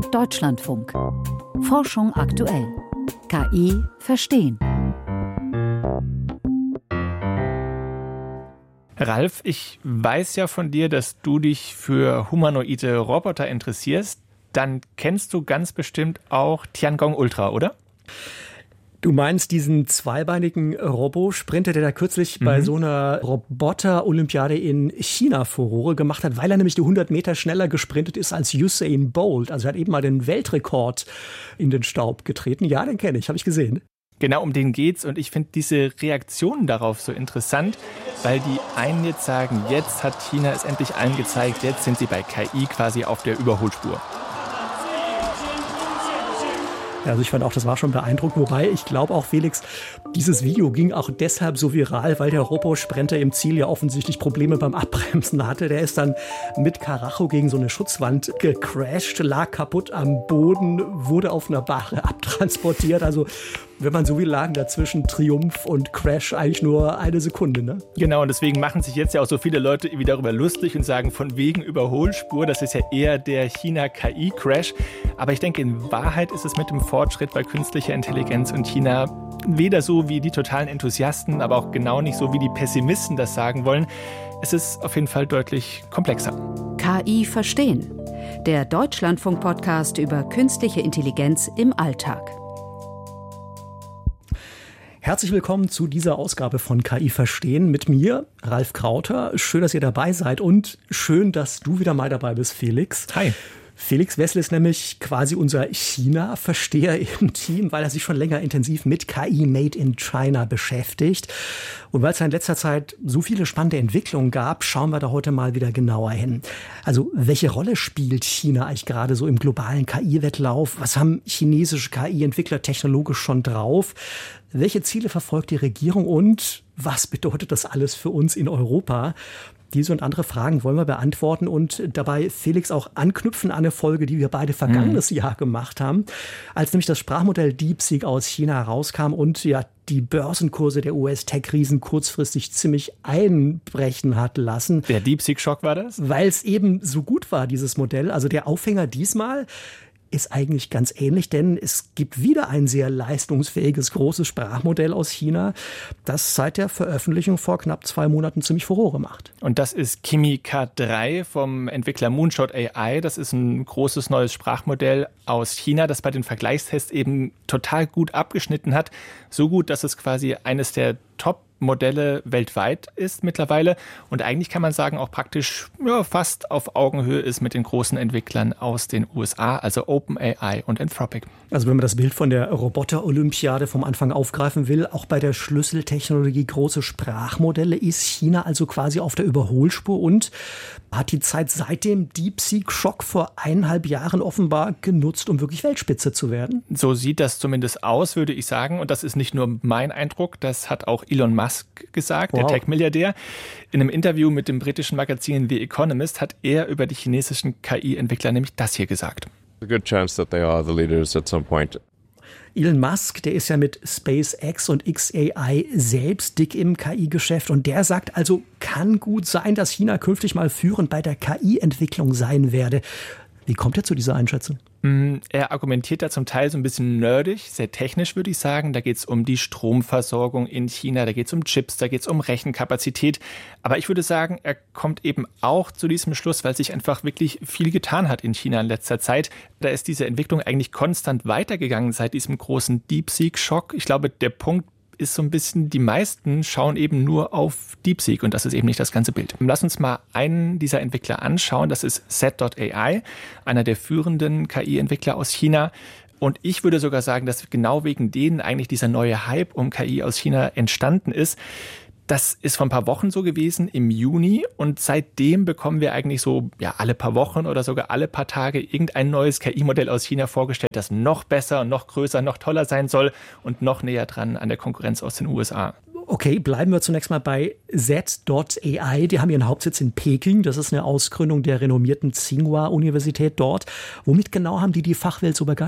Deutschlandfunk. Forschung aktuell. KI verstehen. Ralf, ich weiß ja von dir, dass du dich für humanoide Roboter interessierst. Dann kennst du ganz bestimmt auch Tiangong Ultra, oder? Du meinst diesen zweibeinigen Robosprinter, der da kürzlich bei so einer Roboter-Olympiade in China Furore gemacht hat, weil er nämlich die 100 Meter schneller gesprintet ist als Usain Bolt. Also er hat eben mal den Weltrekord in den Staub getreten. Ja, den kenne ich, habe ich gesehen. Genau, um den geht's. Und ich finde diese Reaktionen darauf so interessant, weil die einen jetzt sagen, jetzt hat China es endlich allen gezeigt, jetzt sind sie bei KI quasi auf der Überholspur. Also ich fand auch, das war schon beeindruckend. Wobei, ich glaube auch, Felix, dieses Video ging auch deshalb so viral, weil der Robosprinter im Ziel ja offensichtlich Probleme beim Abbremsen hatte. Der ist dann mit Karacho gegen so eine Schutzwand gecrashed, lag kaputt am Boden, wurde auf einer Bahre abtransportiert. Also wenn man so will, lagen dazwischen Triumph und Crash eigentlich nur eine Sekunde, ne? Genau, und deswegen machen sich jetzt ja auch so viele Leute irgendwie darüber lustig und sagen, von wegen Überholspur, das ist ja eher der China-KI-Crash. Aber ich denke, in Wahrheit ist es mit dem Fortschritt bei künstlicher Intelligenz und China weder so wie die totalen Enthusiasten, aber auch genau nicht so wie die Pessimisten das sagen wollen. Es ist auf jeden Fall deutlich komplexer. KI verstehen. Der Deutschlandfunk-Podcast über künstliche Intelligenz im Alltag. Herzlich willkommen zu dieser Ausgabe von KI verstehen mit mir, Ralf Krauter. Schön, dass ihr dabei seid und schön, dass du wieder mal dabei bist, Felix. Hi. Felix Wessel ist nämlich quasi unser China-Versteher im Team, weil er sich schon länger intensiv mit KI Made in China beschäftigt. Und weil es in letzter Zeit so viele spannende Entwicklungen gab, schauen wir da heute mal wieder genauer hin. Also welche Rolle spielt China eigentlich gerade so im globalen KI-Wettlauf? Was haben chinesische KI-Entwickler technologisch schon drauf? Welche Ziele verfolgt die Regierung und was bedeutet das alles für uns in Europa? Diese und andere Fragen wollen wir beantworten und dabei, Felix, auch anknüpfen an eine Folge, die wir beide vergangenes Jahr gemacht haben, als nämlich das Sprachmodell DeepSeek aus China herauskam und ja die Börsenkurse der US-Tech-Riesen kurzfristig ziemlich einbrechen hat lassen. Der DeepSeek-Schock war das? Weil es eben so gut war, dieses Modell. Also der Aufhänger diesmal ist eigentlich ganz ähnlich, denn es gibt wieder ein sehr leistungsfähiges, großes Sprachmodell aus China, das seit der Veröffentlichung vor knapp 2 Monaten ziemlich Furore macht. Und das ist Kimi K3 vom Entwickler Moonshot AI. Das ist ein großes neues Sprachmodell aus China, das bei den Vergleichstests eben total gut abgeschnitten hat. So gut, dass es quasi eines der Top-Modelle weltweit ist mittlerweile und eigentlich kann man sagen auch praktisch fast auf Augenhöhe ist mit den großen Entwicklern aus den USA, also OpenAI und Anthropic. Also wenn man das Bild von der Roboter-Olympiade vom Anfang aufgreifen will, auch bei der Schlüsseltechnologie große Sprachmodelle ist China also quasi auf der Überholspur und hat die Zeit seit dem DeepSeek-Schock vor 1,5 Jahren offenbar genutzt, um wirklich Weltspitze zu werden. So sieht das zumindest aus, würde ich sagen. Und das ist nicht nur mein Eindruck, das hat auch Elon Musk gesagt, der Tech-Milliardär. In einem Interview mit dem britischen Magazin The Economist hat er über die chinesischen KI-Entwickler nämlich das hier gesagt. A good chance that they are the leaders at some point. Elon Musk, der ist ja mit SpaceX und XAI selbst dick im KI-Geschäft und der sagt also, kann gut sein, dass China künftig mal führend bei der KI-Entwicklung sein werde. Wie kommt er zu dieser Einschätzung? Er argumentiert da zum Teil so ein bisschen nerdig, sehr technisch würde ich sagen. Da geht es um die Stromversorgung in China, da geht es um Chips, da geht es um Rechenkapazität. Aber ich würde sagen, er kommt eben auch zu diesem Schluss, weil sich einfach wirklich viel getan hat in China in letzter Zeit. Da ist diese Entwicklung eigentlich konstant weitergegangen seit diesem großen DeepSeek-Schock. Ich glaube, der Punkt ist so ein bisschen, die meisten schauen eben nur auf DeepSeek und das ist eben nicht das ganze Bild. Lass uns mal einen dieser Entwickler anschauen, das ist Zed.ai, einer der führenden KI-Entwickler aus China. Und ich würde sogar sagen, dass genau wegen denen eigentlich dieser neue Hype um KI aus China entstanden ist. Das ist vor ein paar Wochen so gewesen, im Juni. Und seitdem bekommen wir eigentlich so alle paar Wochen oder sogar alle paar Tage irgendein neues KI-Modell aus China vorgestellt, das noch besser, noch größer, noch toller sein soll und noch näher dran an der Konkurrenz aus den USA. Okay, bleiben wir zunächst mal bei Zed.ai. Die haben ihren Hauptsitz in Peking. Das ist eine Ausgründung der renommierten Tsinghua-Universität dort. Womit genau haben die Fachwelt so begeistert?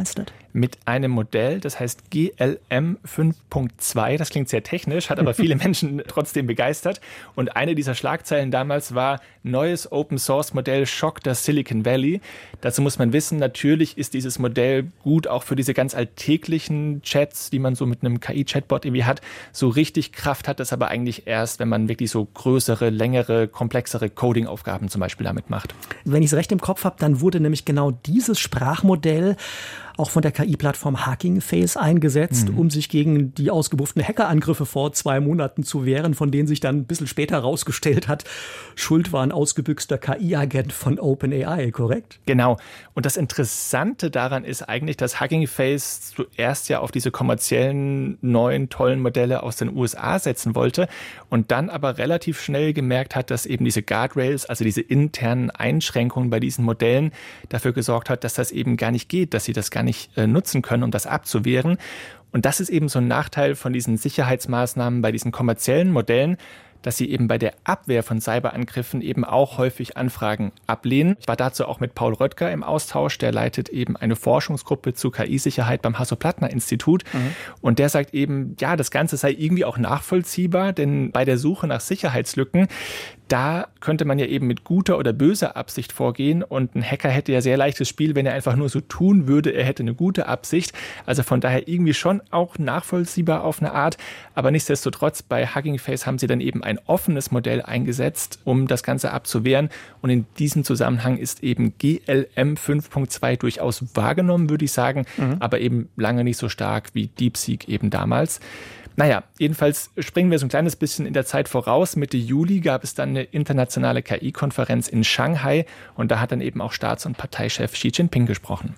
mit einem Modell, das heißt GLM 5.2. Das klingt sehr technisch, hat aber viele Menschen trotzdem begeistert. Und eine dieser Schlagzeilen damals war: neues Open-Source-Modell schockt das Silicon Valley. Dazu muss man wissen, natürlich ist dieses Modell gut auch für diese ganz alltäglichen Chats, die man so mit einem KI-Chatbot irgendwie hat. So richtig Kraft hat das aber eigentlich erst, wenn man wirklich so größere, längere, komplexere Coding-Aufgaben zum Beispiel damit macht. Wenn ich es recht im Kopf habe, dann wurde nämlich genau dieses Sprachmodell auch von der KI-Plattform Hugging Face eingesetzt, um sich gegen die ausgebufften Hackerangriffe vor 2 Monaten zu wehren, von denen sich dann ein bisschen später herausgestellt hat, Schuld war ein ausgebüxter KI-Agent von OpenAI, korrekt? Genau. Und das Interessante daran ist eigentlich, dass Hugging Face zuerst ja auf diese kommerziellen, neuen, tollen Modelle aus den USA setzen wollte und dann aber relativ schnell gemerkt hat, dass eben diese Guardrails, also diese internen Einschränkungen bei diesen Modellen dafür gesorgt hat, dass das eben gar nicht geht, dass sie das gar nicht nutzen können, um das abzuwehren. Und das ist eben so ein Nachteil von diesen Sicherheitsmaßnahmen bei diesen kommerziellen Modellen, dass sie eben bei der Abwehr von Cyberangriffen eben auch häufig Anfragen ablehnen. Ich war dazu auch mit Paul Röttger im Austausch, der leitet eben eine Forschungsgruppe zu KI-Sicherheit beim Hasso-Plattner-Institut. Und der sagt eben, ja, das Ganze sei irgendwie auch nachvollziehbar, denn bei der Suche nach Sicherheitslücken, da könnte man ja eben mit guter oder böser Absicht vorgehen und ein Hacker hätte ja sehr leichtes Spiel, wenn er einfach nur so tun würde, er hätte eine gute Absicht. Also von daher irgendwie schon auch nachvollziehbar auf eine Art, aber nichtsdestotrotz bei Hugging Face haben sie dann eben ein offenes Modell eingesetzt, um das Ganze abzuwehren und in diesem Zusammenhang ist eben GLM 5.2 durchaus wahrgenommen, würde ich sagen, aber eben lange nicht so stark wie DeepSeek eben damals. Naja, jedenfalls springen wir so ein kleines bisschen in der Zeit voraus. Mitte Juli gab es dann eine internationale KI-Konferenz in Shanghai und da hat dann eben auch Staats- und Parteichef Xi Jinping gesprochen.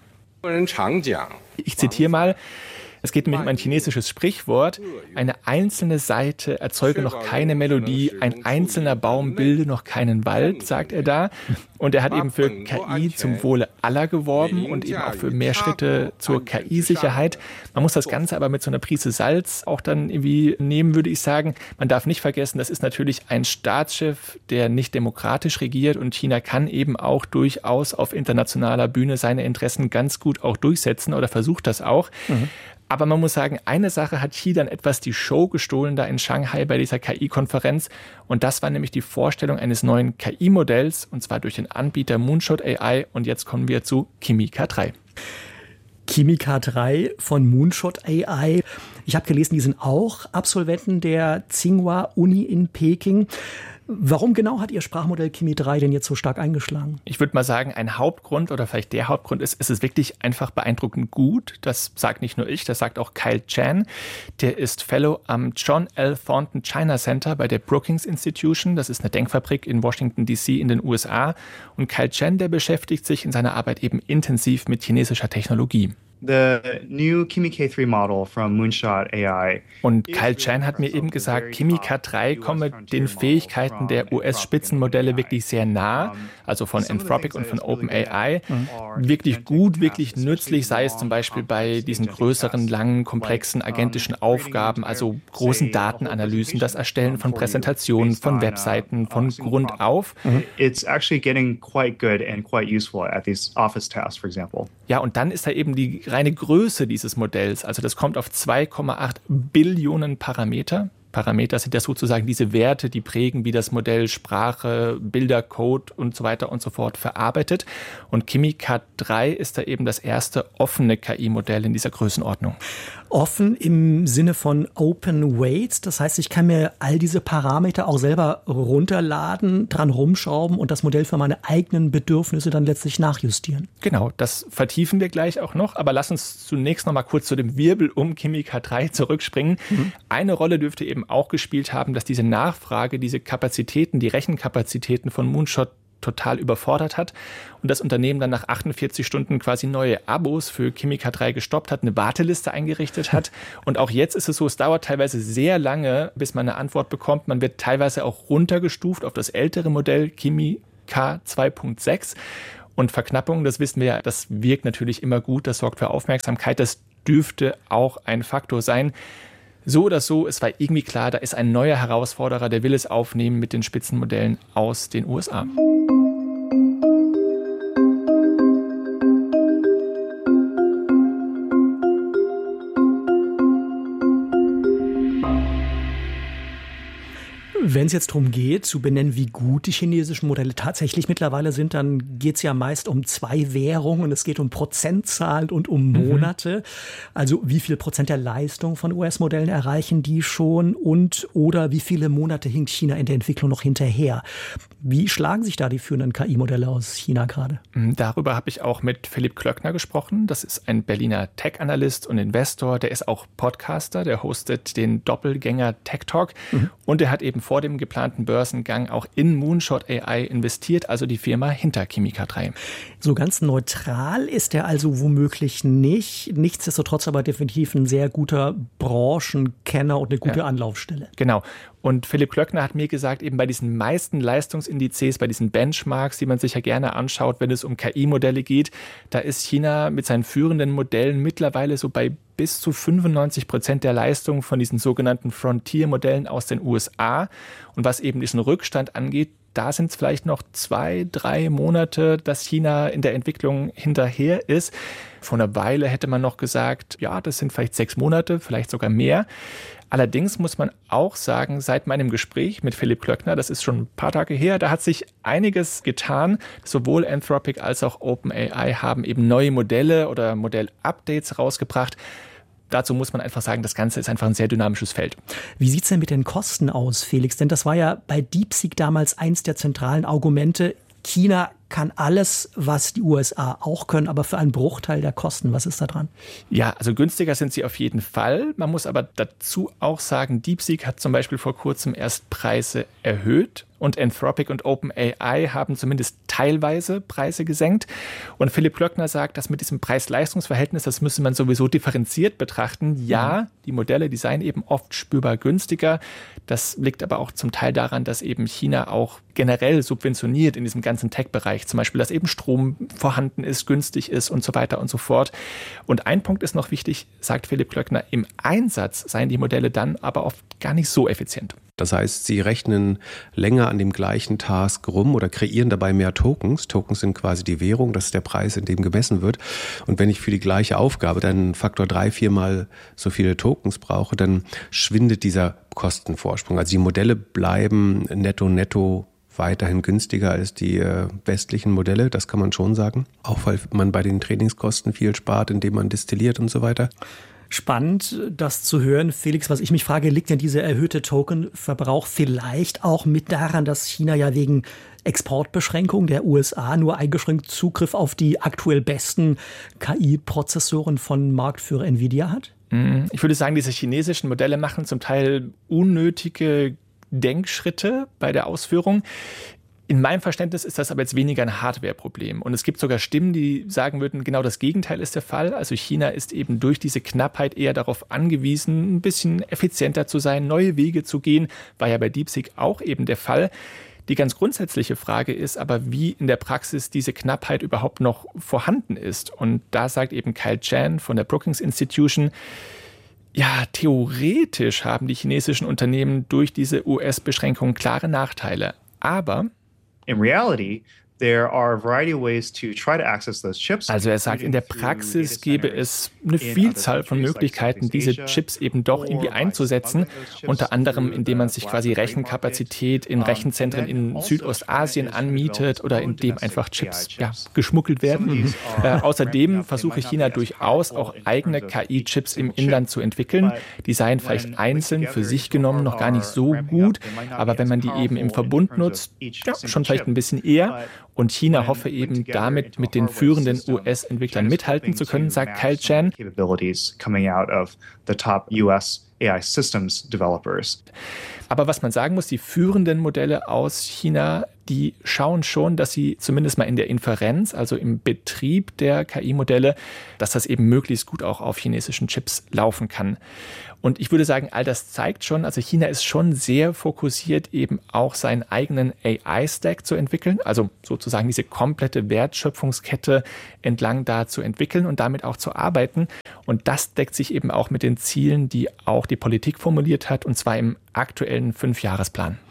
Ich zitiere mal. Es geht nämlich um ein chinesisches Sprichwort. Eine einzelne Seite erzeuge noch keine Melodie, ein einzelner Baum bilde noch keinen Wald, sagt er da. Und er hat eben für KI zum Wohle aller geworben und eben auch für mehr Schritte zur KI-Sicherheit. Man muss das Ganze aber mit so einer Prise Salz auch dann irgendwie nehmen, würde ich sagen. Man darf nicht vergessen, das ist natürlich ein Staatschef, der nicht demokratisch regiert und China kann eben auch durchaus auf internationaler Bühne seine Interessen ganz gut auch durchsetzen oder versucht das auch. Aber man muss sagen, eine Sache hat Xi dann etwas die Show gestohlen da in Shanghai bei dieser KI-Konferenz. Und das war nämlich die Vorstellung eines neuen KI-Modells, und zwar durch den Anbieter Moonshot AI. Und jetzt kommen wir zu Kimi K3. Kimi K3 von Moonshot AI. Ich habe gelesen, die sind auch Absolventen der Tsinghua Uni in Peking. Warum genau hat Ihr Sprachmodell Kimi 3 denn jetzt so stark eingeschlagen? Ich würde mal sagen, ein Hauptgrund oder vielleicht der Hauptgrund ist, es ist wirklich einfach beeindruckend gut. Das sagt nicht nur ich, das sagt auch Kyle Chan. Der ist Fellow am John L. Thornton China Center bei der Brookings Institution. Das ist eine Denkfabrik in Washington, D.C. in den USA. Und Kyle Chan, der beschäftigt sich in seiner Arbeit eben intensiv mit chinesischer Technologie. The new Kimi K3 model from Moonshot AI. Und Kyle Chan hat mir eben gesagt, Kimi K3 komme den Fähigkeiten der US-Spitzenmodelle wirklich sehr nah, also von Anthropic und von OpenAI. Wirklich gut, wirklich nützlich, sei es zum Beispiel bei diesen größeren, langen, komplexen agentischen Aufgaben, also großen Datenanalysen, das Erstellen von Präsentationen, von Webseiten, von Grund auf. It's actually getting quite good and quite useful at these office tasks, for example. Ja, und dann ist da eben die reine Größe dieses Modells. Also das kommt auf 2,8 Billionen Parameter. Parameter sind ja sozusagen diese Werte, die prägen, wie das Modell Sprache, Bilder, Code und so weiter und so fort verarbeitet. Und Kimi K3 ist da eben das erste offene KI-Modell in dieser Größenordnung. Offen im Sinne von Open Weights, das heißt, ich kann mir all diese Parameter auch selber runterladen, dran rumschrauben und das Modell für meine eigenen Bedürfnisse dann letztlich nachjustieren. Genau, das vertiefen wir gleich auch noch, aber lass uns zunächst noch mal kurz zu dem Wirbel um Kimi K3 zurückspringen. Eine Rolle dürfte eben auch gespielt haben, dass diese Nachfrage, diese Kapazitäten, die Rechenkapazitäten von Moonshot total überfordert hat und das Unternehmen dann nach 48 Stunden quasi neue Abos für Kimi K3 gestoppt hat, eine Warteliste eingerichtet hat. Und auch jetzt ist es so, es dauert teilweise sehr lange, bis man eine Antwort bekommt. Man wird teilweise auch runtergestuft auf das ältere Modell Kimi K2.6. Und Verknappung, das wissen wir ja, das wirkt natürlich immer gut, das sorgt für Aufmerksamkeit. Das dürfte auch ein Faktor sein. So oder so, es war irgendwie klar, da ist ein neuer Herausforderer, der will es aufnehmen mit den Spitzenmodellen aus den USA. Und wenn es jetzt darum geht, zu benennen, wie gut die chinesischen Modelle tatsächlich mittlerweile sind, dann geht es ja meist um 2 Währungen. Es geht um Prozentzahlen und um Monate. Also wie viel Prozent der Leistung von US-Modellen erreichen die schon und oder wie viele Monate hinkt China in der Entwicklung noch hinterher? Wie schlagen sich da die führenden KI-Modelle aus China gerade? Darüber habe ich auch mit Philipp Klöckner gesprochen. Das ist ein Berliner Tech-Analyst und Investor. Der ist auch Podcaster. Der hostet den Doppelgänger Tech Talk. Und er hat eben vor dem geplanten Börsengang auch in Moonshot AI investiert, also die Firma hinter Chemica 3. So ganz neutral ist er also womöglich nicht. Nichtsdestotrotz aber definitiv ein sehr guter Branchenkenner und eine gute Anlaufstelle. Genau. Und Philipp Klöckner hat mir gesagt, eben bei diesen meisten Leistungsindizes, bei diesen Benchmarks, die man sich ja gerne anschaut, wenn es um KI-Modelle geht, da ist China mit seinen führenden Modellen mittlerweile so bei bis zu 95% der Leistung von diesen sogenannten Frontier-Modellen aus den USA. Und was eben diesen Rückstand angeht, da sind es vielleicht noch 2-3 Monate, dass China in der Entwicklung hinterher ist. Vor einer Weile hätte man noch gesagt, ja, das sind vielleicht 6 Monate, vielleicht sogar mehr. Allerdings muss man auch sagen, seit meinem Gespräch mit Philipp Klöckner, das ist schon ein paar Tage her, da hat sich einiges getan. Sowohl Anthropic als auch OpenAI haben eben neue Modelle oder Modell-Updates rausgebracht. Dazu muss man einfach sagen, das Ganze ist einfach ein sehr dynamisches Feld. Wie sieht es denn mit den Kosten aus, Felix? Denn das war ja bei DeepSeek damals eins der zentralen Argumente. China kann alles, was die USA auch können, aber für einen Bruchteil der Kosten. Was ist da dran? Ja, also günstiger sind sie auf jeden Fall. Man muss aber dazu auch sagen, DeepSeek hat zum Beispiel vor kurzem erst Preise erhöht. Und Anthropic und OpenAI haben zumindest teilweise Preise gesenkt. Und Philipp Klöckner sagt, dass mit diesem Preis-Leistungs-Verhältnis, das müsse man sowieso differenziert betrachten. Ja, die Modelle, die seien eben oft spürbar günstiger. Das liegt aber auch zum Teil daran, dass eben China auch generell subventioniert in diesem ganzen Tech-Bereich. Zum Beispiel, dass eben Strom vorhanden ist, günstig ist und so weiter und so fort. Und ein Punkt ist noch wichtig, sagt Philipp Klöckner, im Einsatz seien die Modelle dann aber oft gar nicht so effizient. Das heißt, sie rechnen länger an dem gleichen Task rum oder kreieren dabei mehr Tokens. Tokens sind quasi die Währung, das ist der Preis, in dem gemessen wird. Und wenn ich für die gleiche Aufgabe dann Faktor 3-4 Mal so viele Tokens brauche, dann schwindet dieser Kostenvorsprung. Also die Modelle bleiben netto weiterhin günstiger als die westlichen Modelle, das kann man schon sagen. Auch weil man bei den Trainingskosten viel spart, indem man destilliert und so weiter. Spannend, das zu hören. Felix, was ich mich frage, liegt denn dieser erhöhte Tokenverbrauch vielleicht auch mit daran, dass China ja wegen Exportbeschränkungen der USA nur eingeschränkt Zugriff auf die aktuell besten KI-Prozessoren von Marktführer Nvidia hat? Ich würde sagen, diese chinesischen Modelle machen zum Teil unnötige Denkschritte bei der Ausführung. In meinem Verständnis ist das aber jetzt weniger ein Hardware-Problem. Und es gibt sogar Stimmen, die sagen würden, genau das Gegenteil ist der Fall. Also China ist eben durch diese Knappheit eher darauf angewiesen, ein bisschen effizienter zu sein, neue Wege zu gehen. War ja bei DeepSeek auch eben der Fall. Die ganz grundsätzliche Frage ist aber, wie in der Praxis diese Knappheit überhaupt noch vorhanden ist. Und da sagt eben Kyle Chan von der Brookings Institution, ja, theoretisch haben die chinesischen Unternehmen durch diese US-Beschränkungen klare Nachteile. Aber in reality, there are a variety of ways to try to access those chips. Also er sagt, in der Praxis gäbe es eine Vielzahl von Möglichkeiten, diese Chips eben doch irgendwie einzusetzen. Unter anderem, indem man sich quasi Rechenkapazität in Rechenzentren in Südostasien anmietet oder indem einfach Chips geschmuggelt werden. Außerdem versuche China durchaus auch eigene KI-Chips im Inland zu entwickeln. Die seien vielleicht einzeln für sich genommen noch gar nicht so gut, aber wenn man die eben im Verbund nutzt, schon vielleicht ein bisschen eher. Und China hoffe eben damit mit den führenden US-Entwicklern mithalten zu können, sagt Kyle Chan. Aber was man sagen muss, die führenden Modelle aus China, die schauen schon, dass sie zumindest mal in der Inferenz, also im Betrieb der KI-Modelle, dass das eben möglichst gut auch auf chinesischen Chips laufen kann. Und ich würde sagen, all das zeigt schon, also China ist schon sehr fokussiert, eben auch seinen eigenen AI-Stack zu entwickeln, also sozusagen diese komplette Wertschöpfungskette entlang da zu entwickeln und damit auch zu arbeiten. Und das deckt sich eben auch mit den Zielen, die auch die Politik formuliert hat, und zwar im aktuellen 5-Jahresplan.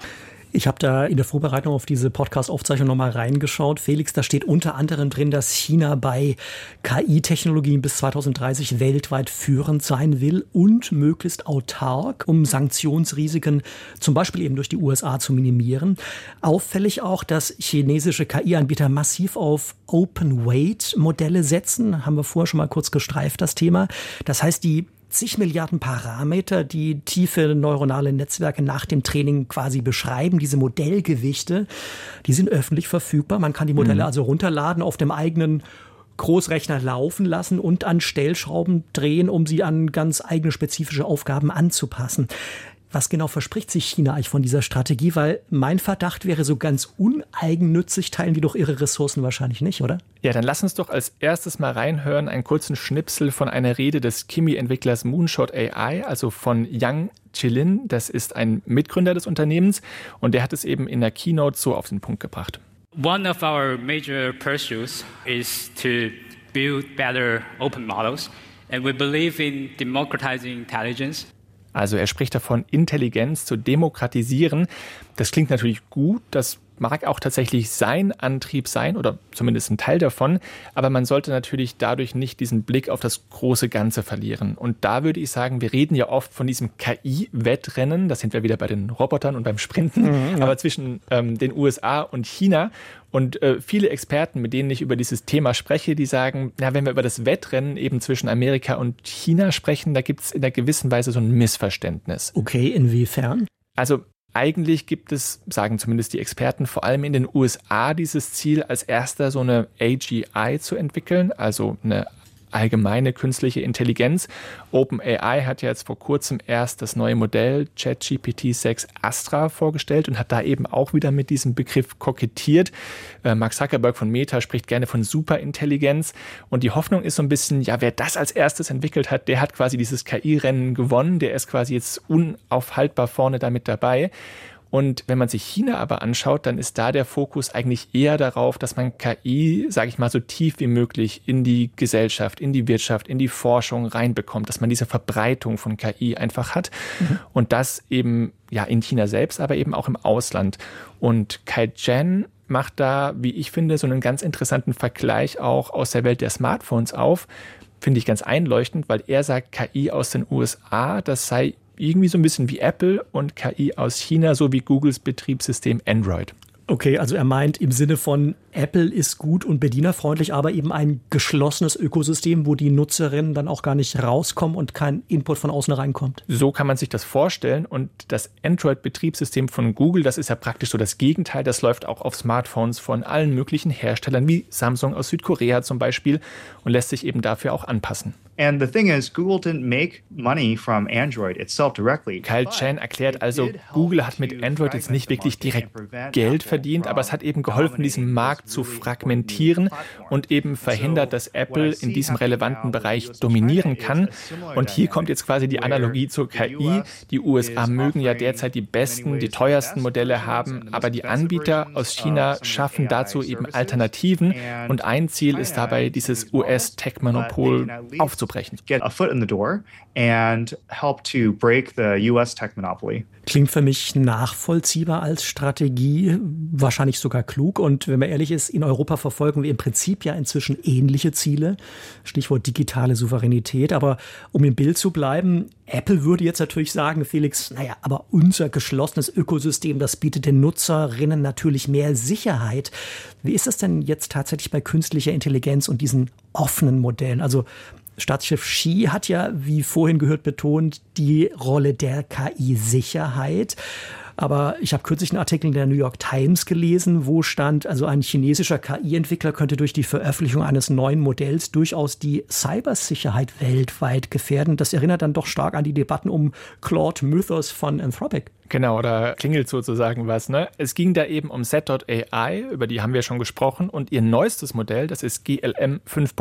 Ich habe da in der Vorbereitung auf diese Podcast-Aufzeichnung nochmal reingeschaut. Felix, da steht unter anderem drin, dass China bei KI-Technologien bis 2030 weltweit führend sein will und möglichst autark, um Sanktionsrisiken zum Beispiel eben durch die USA zu minimieren. Auffällig auch, dass chinesische KI-Anbieter massiv auf Open-Weight-Modelle setzen. Haben wir vorher schon mal kurz gestreift, das Thema. Das heißt, die zig Milliarden Parameter, die tiefe neuronale Netzwerke nach dem Training quasi beschreiben, diese Modellgewichte, die sind öffentlich verfügbar. Man kann die Modelle also runterladen, auf dem eigenen Großrechner laufen lassen und an Stellschrauben drehen, um sie an ganz eigene spezifische Aufgaben anzupassen. Was genau verspricht sich China eigentlich von dieser Strategie? Weil mein Verdacht wäre, so ganz uneigennützig teilen die doch ihre Ressourcen wahrscheinlich nicht, oder? Ja, dann lass uns doch als erstes mal reinhören, einen kurzen Schnipsel von einer Rede des Kimi-Entwicklers Moonshot AI, also von Yang Qilin. Das ist ein Mitgründer des Unternehmens und der hat es eben in der Keynote so auf den Punkt gebracht. One of our major pursuits is to build better open models, and we believe in democratizing intelligence. Also er spricht davon, Intelligenz zu demokratisieren. Das klingt natürlich gut, das mag auch tatsächlich sein Antrieb sein oder zumindest ein Teil davon, aber man sollte natürlich dadurch nicht diesen Blick auf das große Ganze verlieren. Und da würde ich sagen, wir reden ja oft von diesem KI-Wettrennen, da sind wir wieder bei den Robotern und beim Sprinten, aber zwischen den USA und China. Und viele Experten, mit denen ich über dieses Thema spreche, die sagen, na, wenn wir über das Wettrennen eben zwischen Amerika und China sprechen, da gibt es in einer gewissen Weise so ein Missverständnis. Okay, inwiefern? Also eigentlich gibt es, sagen zumindest die Experten, vor allem in den USA dieses Ziel, als erster so eine AGI zu entwickeln, also eine allgemeine künstliche Intelligenz. OpenAI hat ja jetzt vor kurzem erst das neue Modell ChatGPT-6 Astra vorgestellt und hat da eben auch wieder mit diesem Begriff kokettiert. Mark Zuckerberg von Meta spricht gerne von Superintelligenz und die Hoffnung ist so ein bisschen, ja, wer das als erstes entwickelt hat, der hat quasi dieses KI-Rennen gewonnen, der ist quasi jetzt unaufhaltbar vorne damit dabei. Und wenn man sich China aber anschaut, dann ist da der Fokus eigentlich eher darauf, dass man KI, sage ich mal, so tief wie möglich in die Gesellschaft, in die Wirtschaft, in die Forschung reinbekommt, dass man diese Verbreitung von KI einfach hat. Und das eben ja in China selbst, aber eben auch im Ausland. Und Kai Chen macht da, wie ich finde, so einen ganz interessanten Vergleich auch aus der Welt der Smartphones auf. Finde ich ganz einleuchtend, weil er sagt, KI aus den USA, das sei irgendwie so ein bisschen wie Apple und KI aus China, so wie Googles Betriebssystem Android. Okay, also er meint im Sinne von Apple ist gut und bedienerfreundlich, aber eben ein geschlossenes Ökosystem, wo die Nutzerinnen dann auch gar nicht rauskommen und kein Input von außen reinkommt. So kann man sich das vorstellen und das Android-Betriebssystem von Google, das ist ja praktisch so das Gegenteil, das läuft auch auf Smartphones von allen möglichen Herstellern, wie Samsung aus Südkorea zum Beispiel und lässt sich eben dafür auch anpassen. And the thing is, Google didn't make money from Android itself directly. Kyle Chen erklärt also, Google hat mit Android jetzt nicht wirklich direkt Geld verdient, aber es hat eben geholfen, diesen Markt zu fragmentieren und eben verhindert, dass Apple in diesem relevanten Bereich dominieren kann. Und hier kommt jetzt quasi die Analogie zur KI. Die USA mögen ja derzeit die besten, die teuersten Modelle haben, aber die Anbieter aus China schaffen dazu eben Alternativen. Und ein Ziel ist dabei, dieses US-Tech-Monopol aufzubrechen. Get a foot in the door and help to break the US tech monopoly. Klingt für mich nachvollziehbar als Strategie, wahrscheinlich sogar klug. Und wenn man ehrlich ist, in Europa verfolgen wir im Prinzip ja inzwischen ähnliche Ziele. Stichwort digitale Souveränität. Aber um im Bild zu bleiben, Apple würde jetzt natürlich sagen, Felix, naja, aber unser geschlossenes Ökosystem, das bietet den Nutzerinnen natürlich mehr Sicherheit. Wie ist das denn jetzt tatsächlich bei künstlicher Intelligenz und diesen offenen Modellen? Also Staatschef Xi hat ja, wie vorhin gehört, betont, die Rolle der KI-Sicherheit. Aber ich habe kürzlich einen Artikel in der New York Times gelesen, wo stand, also ein chinesischer KI-Entwickler könnte durch die Veröffentlichung eines neuen Modells durchaus die Cybersicherheit weltweit gefährden. Das erinnert dann doch stark an die Debatten um Claude Mythos von Anthropic. Genau, da klingelt sozusagen was, ne? Es ging da eben um Z.AI, über die haben wir schon gesprochen, und ihr neuestes Modell, das ist GLM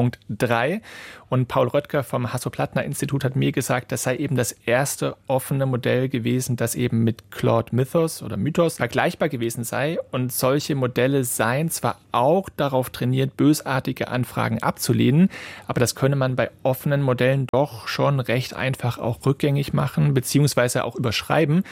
5.3. Und Paul Röttger vom Hasso-Plattner-Institut hat mir gesagt, das sei eben das erste offene Modell gewesen, das eben mit Claude Mythos vergleichbar gewesen sei. Und solche Modelle seien zwar auch darauf trainiert, bösartige Anfragen abzulehnen, aber das könne man bei offenen Modellen doch schon recht einfach auch rückgängig machen, beziehungsweise auch überschreiben.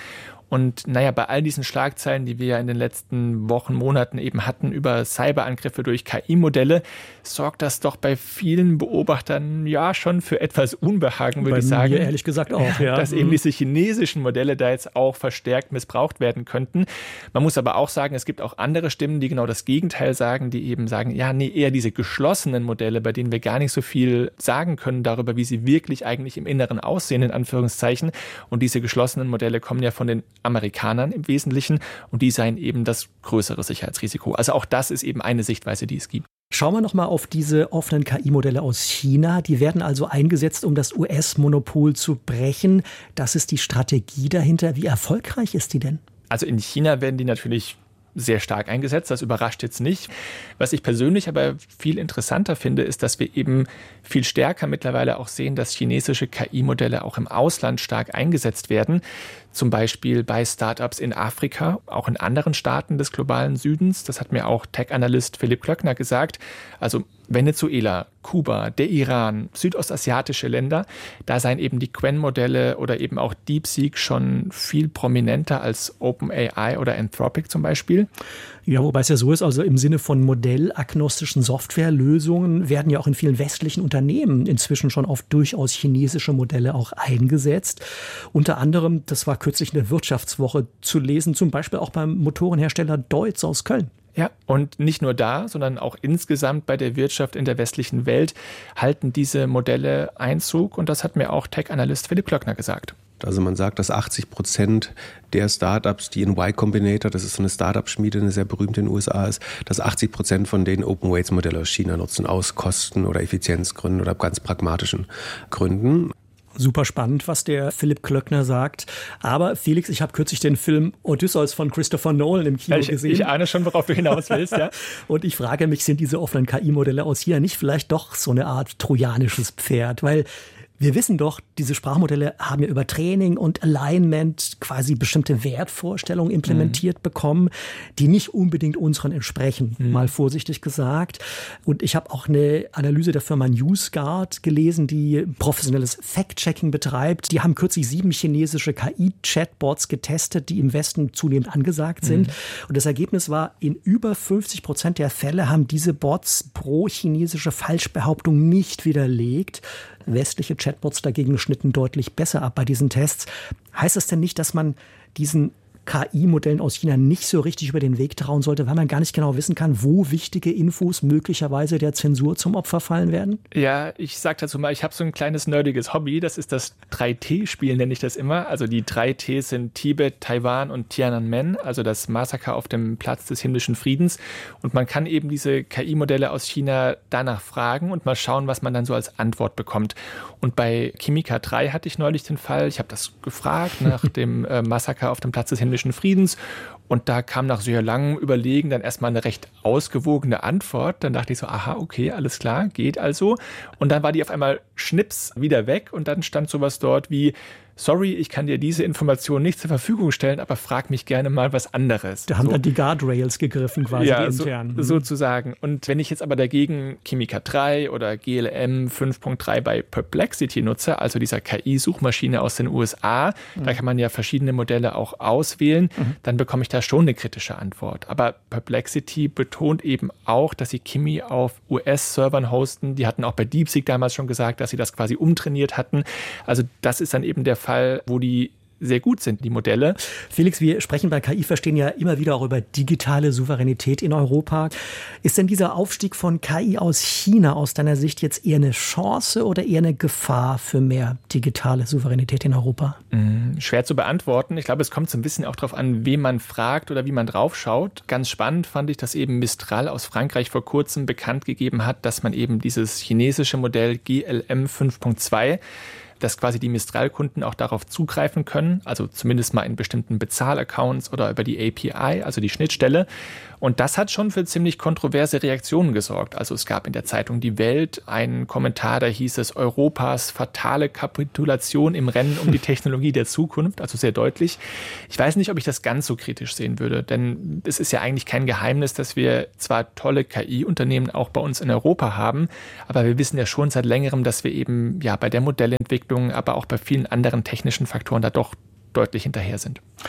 Und naja, bei all diesen Schlagzeilen, die wir ja in den letzten Wochen, Monaten eben hatten über Cyberangriffe durch KI-Modelle, sorgt das doch bei vielen Beobachtern ja schon für etwas Unbehagen, würde ich sagen. Mir ehrlich gesagt auch, ja. Dass eben diese chinesischen Modelle da jetzt auch verstärkt missbraucht werden könnten. Man muss aber auch sagen, es gibt auch andere Stimmen, die genau das Gegenteil sagen, die eben sagen, ja, nee, eher diese geschlossenen Modelle, bei denen wir gar nicht so viel sagen können darüber, wie sie wirklich eigentlich im Inneren aussehen, in Anführungszeichen. Und diese geschlossenen Modelle kommen ja von den Amerikanern im Wesentlichen und die seien eben das größere Sicherheitsrisiko. Also auch das ist eben eine Sichtweise, die es gibt. Schauen wir nochmal auf diese offenen KI-Modelle aus China. Die werden also eingesetzt, um das US-Monopol zu brechen. Das ist die Strategie dahinter. Wie erfolgreich ist die denn? Also in China werden die natürlich sehr stark eingesetzt. Das überrascht jetzt nicht. Was ich persönlich aber viel interessanter finde, ist, dass wir eben viel stärker mittlerweile auch sehen, dass chinesische KI-Modelle auch im Ausland stark eingesetzt werden. Zum Beispiel bei Startups in Afrika, auch in anderen Staaten des globalen Südens. Das hat mir auch Tech-Analyst Philipp Klöckner gesagt. Also Venezuela, Kuba, der Iran, südostasiatische Länder, da seien eben die Qwen-Modelle oder eben auch DeepSeek schon viel prominenter als OpenAI oder Anthropic zum Beispiel. Ja, wobei es ja so ist, also im Sinne von modellagnostischen Softwarelösungen werden ja auch in vielen westlichen Unternehmen inzwischen schon auf durchaus chinesische Modelle auch eingesetzt. Unter anderem, das war kürzlich in der Wirtschaftswoche zu lesen, zum Beispiel auch beim Motorenhersteller Deutz aus Köln. Ja, und nicht nur da, sondern auch insgesamt bei der Wirtschaft in der westlichen Welt halten diese Modelle Einzug. Und das hat mir auch Tech-Analyst Philipp Klöckner gesagt. Also man sagt, dass 80% der Startups, die in Y Combinator, das ist so eine Startup-Schmiede, eine sehr berühmte in den USA ist, dass 80% von denen Open-Weights-Modelle aus China nutzen, aus Kosten- oder Effizienzgründen oder ganz pragmatischen Gründen. Super spannend, was der Philipp Klöckner sagt. Aber Felix, ich habe kürzlich den Film Odysseus von Christopher Nolan im Kino gesehen. Ich ahne schon, worauf du hinaus willst, ja. Und ich frage mich, sind diese offenen KI-Modelle aus China nicht vielleicht doch so eine Art trojanisches Pferd? Weil wir wissen doch, diese Sprachmodelle haben ja über Training und Alignment quasi bestimmte Wertvorstellungen implementiert bekommen, die nicht unbedingt unseren entsprechen, mal vorsichtig gesagt. Und ich habe auch eine Analyse der Firma NewsGuard gelesen, die professionelles Fact-Checking betreibt. Die haben kürzlich 7 chinesische KI-Chatbots getestet, die im Westen zunehmend angesagt sind. Und das Ergebnis war, in über 50% der Fälle haben diese Bots pro-chinesische Falschbehauptungen nicht widerlegt. Westliche Chatbots dagegen schnitten deutlich besser ab bei diesen Tests. Heißt das denn nicht, dass man diesen KI-Modellen aus China nicht so richtig über den Weg trauen sollte, weil man gar nicht genau wissen kann, wo wichtige Infos möglicherweise der Zensur zum Opfer fallen werden? Ja, ich sage dazu mal, ich habe so ein kleines nerdiges Hobby, das ist das 3T-Spiel, nenne ich das immer. Also die 3 Ts sind Tibet, Taiwan und Tiananmen, also das Massaker auf dem Platz des himmlischen Friedens. Und man kann eben diese KI-Modelle aus China danach fragen und mal schauen, was man dann so als Antwort bekommt. Und bei Chimica 3 hatte ich neulich den Fall, ich habe das gefragt nach dem Massaker auf dem Platz des himmlischen Friedens. Und da kam nach sehr langem Überlegen dann erstmal eine recht ausgewogene Antwort. Dann dachte ich so, aha, okay, alles klar, geht also. Und dann war die auf einmal schnips wieder weg und dann stand sowas dort wie: Sorry, ich kann dir diese Information nicht zur Verfügung stellen, aber frag mich gerne mal was anderes. Da haben dann die Guardrails gegriffen quasi, ja, die internen. Sozusagen. Und wenn ich jetzt aber dagegen Chimica 3 oder GLM 5.3 bei Perplexity nutze, also dieser KI-Suchmaschine aus den USA, da kann man ja verschiedene Modelle auch auswählen, dann bekomme ich da schon eine kritische Antwort. Aber Perplexity betont eben auch, dass sie Kimi auf US-Servern hosten. Die hatten auch bei DeepSeek damals schon gesagt, dass sie das quasi umtrainiert hatten. Also das ist dann eben der Fall, wo die sehr gut sind, die Modelle. Felix, wir sprechen bei KI Verstehen ja immer wieder auch über digitale Souveränität in Europa. Ist denn dieser Aufstieg von KI aus China aus deiner Sicht jetzt eher eine Chance oder eher eine Gefahr für mehr digitale Souveränität in Europa? Schwer zu beantworten. Ich glaube, es kommt so ein bisschen auch darauf an, wen man fragt oder wie man drauf schaut. Ganz spannend fand ich, dass eben Mistral aus Frankreich vor kurzem bekannt gegeben hat, dass man eben dieses chinesische Modell GLM 5.2, dass quasi die Mistral-Kunden auch darauf zugreifen können, also zumindest mal in bestimmten Bezahlaccounts oder über die API, also die Schnittstelle. Und das hat schon für ziemlich kontroverse Reaktionen gesorgt. Also es gab in der Zeitung Die Welt einen Kommentar, da hieß es: Europas fatale Kapitulation im Rennen um die Technologie der Zukunft, also sehr deutlich. Ich weiß nicht, ob ich das ganz so kritisch sehen würde, denn es ist ja eigentlich kein Geheimnis, dass wir zwar tolle KI-Unternehmen auch bei uns in Europa haben, aber wir wissen ja schon seit längerem, dass wir eben ja bei der Modellentwicklung, aber auch bei vielen anderen technischen Faktoren da doch deutlich hinterher sind.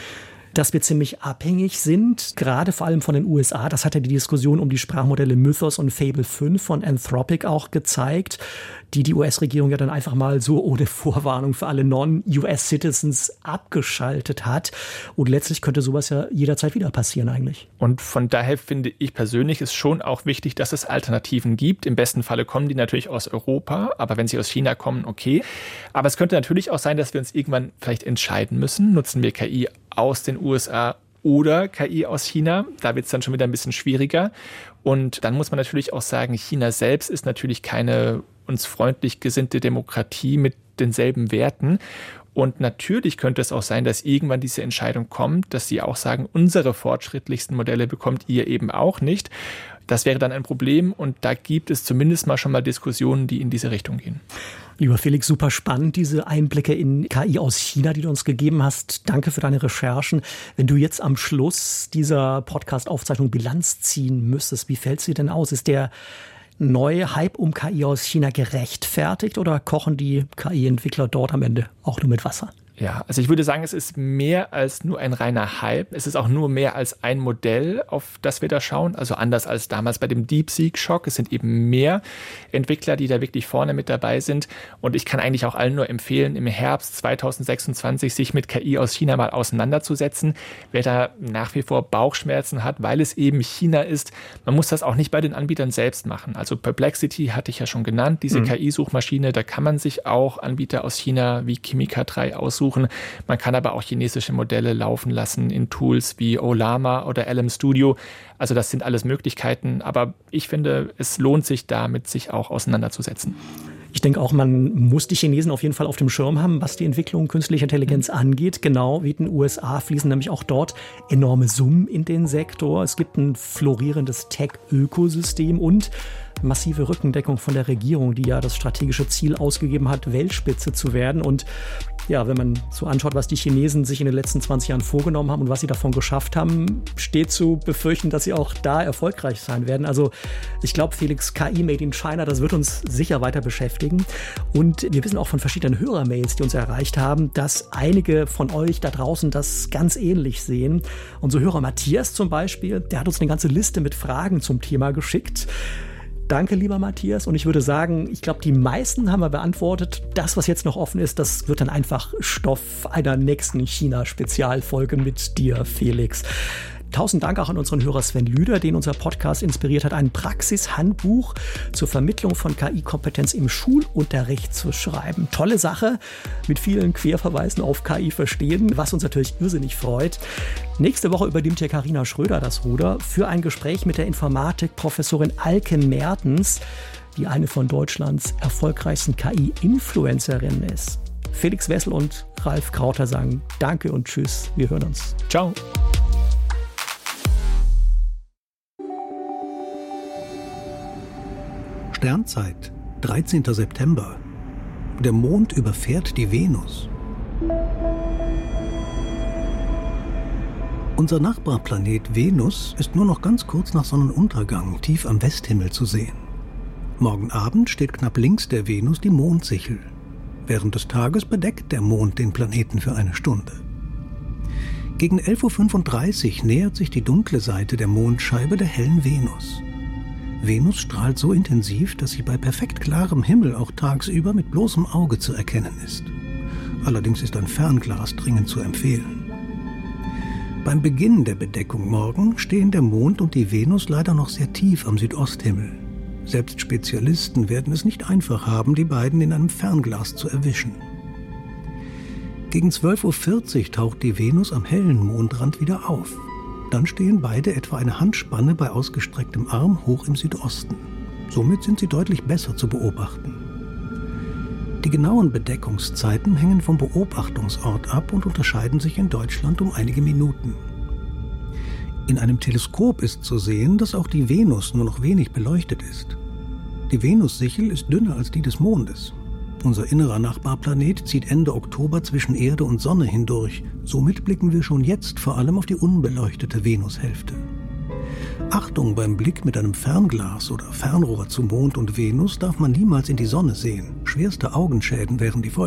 dass wir ziemlich abhängig sind, gerade vor allem von den USA. Das hat ja die Diskussion um die Sprachmodelle Mythos und Fable 5 von Anthropic auch gezeigt, die US-Regierung ja dann einfach mal so ohne Vorwarnung für alle Non-US-Citizens abgeschaltet hat. Und letztlich könnte sowas ja jederzeit wieder passieren eigentlich. Und von daher finde ich persönlich ist schon auch wichtig, dass es Alternativen gibt. Im besten Falle kommen die natürlich aus Europa, aber wenn sie aus China kommen, okay. Aber es könnte natürlich auch sein, dass wir uns irgendwann vielleicht entscheiden müssen, nutzen wir KI aus den USA oder KI aus China. Da wird es dann schon wieder ein bisschen schwieriger. Und dann muss man natürlich auch sagen, China selbst ist natürlich keine uns freundlich gesinnte Demokratie mit denselben Werten. Und natürlich könnte es auch sein, dass irgendwann diese Entscheidung kommt, dass sie auch sagen, unsere fortschrittlichsten Modelle bekommt ihr eben auch nicht. Das wäre dann ein Problem und da gibt es zumindest mal schon mal Diskussionen, die in diese Richtung gehen. Lieber Felix, super spannend, diese Einblicke in KI aus China, die du uns gegeben hast. Danke für deine Recherchen. Wenn du jetzt am Schluss dieser Podcast-Aufzeichnung Bilanz ziehen müsstest, wie fällt es dir denn aus? Ist der neue Hype um KI aus China gerechtfertigt oder kochen die KI-Entwickler dort am Ende auch nur mit Wasser? Ja, also ich würde sagen, es ist mehr als nur ein reiner Hype. Es ist auch nur mehr als ein Modell, auf das wir da schauen. Also anders als damals bei dem DeepSeek-Schock. Es sind eben mehr Entwickler, die da wirklich vorne mit dabei sind. Und ich kann eigentlich auch allen nur empfehlen, im Herbst 2026 sich mit KI aus China mal auseinanderzusetzen. Wer da nach wie vor Bauchschmerzen hat, weil es eben China ist, man muss das auch nicht bei den Anbietern selbst machen. Also Perplexity hatte ich ja schon genannt, diese KI-Suchmaschine, da kann man sich auch Anbieter aus China wie Kimika 3 aussuchen. Man kann aber auch chinesische Modelle laufen lassen in Tools wie Ollama oder LM Studio. Also das sind alles Möglichkeiten. Aber ich finde, es lohnt sich damit, sich auch auseinanderzusetzen. Ich denke auch, man muss die Chinesen auf jeden Fall auf dem Schirm haben, was die Entwicklung künstlicher Intelligenz angeht. Genau wie in den USA fließen nämlich auch dort enorme Summen in den Sektor. Es gibt ein florierendes Tech-Ökosystem und massive Rückendeckung von der Regierung, die ja das strategische Ziel ausgegeben hat, Weltspitze zu werden. Und ja, wenn man so anschaut, was die Chinesen sich in den letzten 20 Jahren vorgenommen haben und was sie davon geschafft haben, steht zu befürchten, dass sie auch da erfolgreich sein werden. Also ich glaube, Felix, KI Made in China, das wird uns sicher weiter beschäftigen. Und wir wissen auch von verschiedenen Hörermails, die uns erreicht haben, dass einige von euch da draußen das ganz ähnlich sehen. Unser Hörer Matthias zum Beispiel, der hat uns eine ganze Liste mit Fragen zum Thema geschickt. Danke, lieber Matthias. Und ich würde sagen, ich glaube, die meisten haben wir beantwortet. Das, was jetzt noch offen ist, das wird dann einfach Stoff einer nächsten China-Spezialfolge mit dir, Felix. 1000 Dank auch an unseren Hörer Sven Lüder, den unser Podcast inspiriert hat, ein Praxishandbuch zur Vermittlung von KI-Kompetenz im Schulunterricht zu schreiben. Tolle Sache, mit vielen Querverweisen auf KI verstehen, was uns natürlich irrsinnig freut. Nächste Woche übernimmt hier Carina Schröder das Ruder für ein Gespräch mit der Informatikprofessorin Alke Mertens, die eine von Deutschlands erfolgreichsten KI-Influencerinnen ist. Felix Wessel und Ralf Krauter sagen Danke und Tschüss. Wir hören uns. Ciao. Sternzeit, 13. September. Der Mond überfährt die Venus. Unser Nachbarplanet Venus ist nur noch ganz kurz nach Sonnenuntergang tief am Westhimmel zu sehen. Morgen Abend steht knapp links der Venus die Mondsichel. Während des Tages bedeckt der Mond den Planeten für eine Stunde. Gegen 11:35 Uhr nähert sich die dunkle Seite der Mondscheibe der hellen Venus. Venus strahlt so intensiv, dass sie bei perfekt klarem Himmel auch tagsüber mit bloßem Auge zu erkennen ist. Allerdings ist ein Fernglas dringend zu empfehlen. Beim Beginn der Bedeckung morgen stehen der Mond und die Venus leider noch sehr tief am Südosthimmel. Selbst Spezialisten werden es nicht einfach haben, die beiden in einem Fernglas zu erwischen. Gegen 12:40 Uhr taucht die Venus am hellen Mondrand wieder auf. Dann stehen beide etwa eine Handspanne bei ausgestrecktem Arm hoch im Südosten. Somit sind sie deutlich besser zu beobachten. Die genauen Bedeckungszeiten hängen vom Beobachtungsort ab und unterscheiden sich in Deutschland um einige Minuten. In einem Teleskop ist zu sehen, dass auch die Venus nur noch wenig beleuchtet ist. Die Venussichel ist dünner als die des Mondes. Unser innerer Nachbarplanet zieht Ende Oktober zwischen Erde und Sonne hindurch. Somit blicken wir schon jetzt vor allem auf die unbeleuchtete Venushälfte. Achtung beim Blick mit einem Fernglas oder Fernrohr zu Mond und Venus darf man niemals in die Sonne sehen. Schwerste Augenschäden wären die Folge.